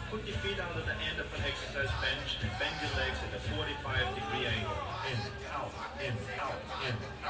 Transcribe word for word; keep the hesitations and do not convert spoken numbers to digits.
Put your feet out at the end of an exercise bench and bend your legs at a forty-five degree angle. In, out, in, out, in, out.